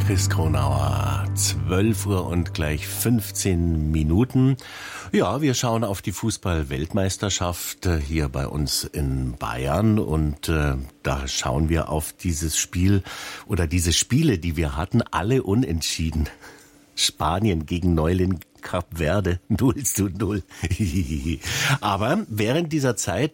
Chris Kronauer, 12 Uhr und gleich 15 Minuten. Ja, wir schauen auf die Fußball-Weltmeisterschaft hier bei uns in Bayern und da schauen wir auf dieses Spiel oder diese Spiele, die wir hatten, alle unentschieden. Spanien gegen Neuling Kap Verde, 0:0. Aber während dieser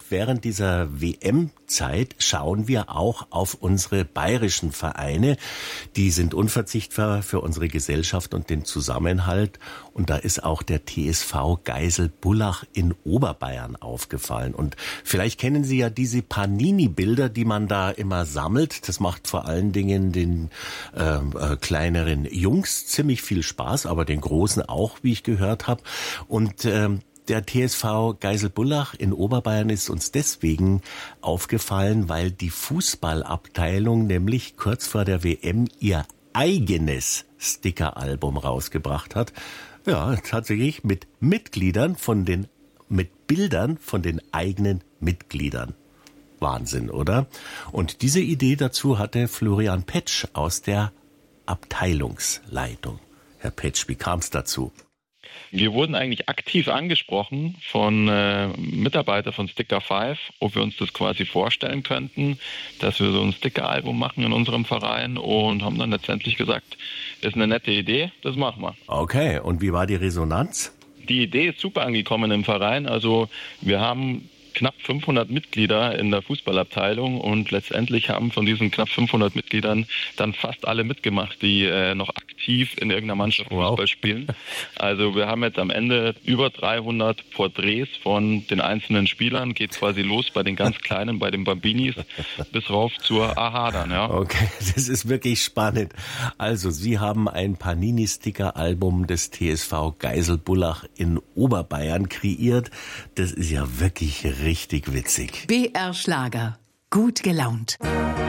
WM-Zeit schauen wir auch auf unsere bayerischen Vereine. Die sind unverzichtbar für unsere Gesellschaft und den Zusammenhalt. Und da ist auch der TSV Geiselbullach in Oberbayern aufgefallen. Und vielleicht kennen Sie ja diese Panini-Bilder, die man da immer sammelt. Das macht vor allen Dingen den kleineren Jungs ziemlich viel Spaß, aber den Großen auch, wie ich gehört habe. Und der TSV Geiselbullach in Oberbayern ist uns deswegen aufgefallen, weil die Fußballabteilung nämlich kurz vor der WM ihr eigenes Stickeralbum rausgebracht hat. Ja, tatsächlich mit Bildern von den eigenen Mitgliedern. Wahnsinn, oder? Und diese Idee dazu hatte Florian Petsch aus der Abteilungsleitung. Herr Petsch, wie kam es dazu? Wir wurden eigentlich aktiv angesprochen von Mitarbeitern von Sticker 5, ob wir uns das quasi vorstellen könnten, dass wir so ein Sticker-Album machen in unserem Verein und haben dann letztendlich gesagt, ist eine nette Idee, das machen wir. Okay, und wie war die Resonanz? Die Idee ist super angekommen im Verein, also wir haben knapp 500 Mitglieder in der Fußballabteilung und letztendlich haben von diesen knapp 500 Mitgliedern dann fast alle mitgemacht, die noch aktiv in irgendeiner Mannschaft Fußball spielen. Also wir haben jetzt am Ende über 300 Porträts von den einzelnen Spielern, geht quasi los bei den ganz Kleinen, bei den Bambinis, bis rauf zur AHA dann. Ja. Okay, das ist wirklich spannend. Also Sie haben ein Panini-Sticker-Album des TSV Geiselbullach in Oberbayern kreiert. Das ist ja wirklich richtig witzig. BR Schlager. Gut gelaunt.